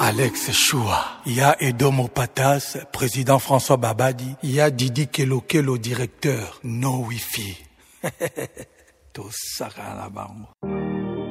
Alex Choua, il y a Edomo Patas, président François Babadi, il y a Didi Kelokelo, directeur, no wifi. Tout ça, la banque.